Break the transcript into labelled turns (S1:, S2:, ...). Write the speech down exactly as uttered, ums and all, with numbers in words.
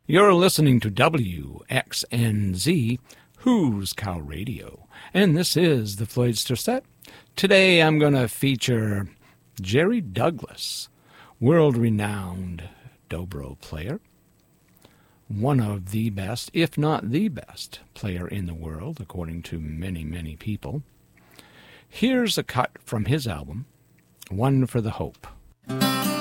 S1: You're listening to W X N Z, Who's Cow Radio, and this is the Floydster Set. Today I'm going to feature Jerry Douglas, world-renowned dobro player, one of the best, if not the best, player in the world, according to many, many people. Here's a cut from his album, One for the Hope.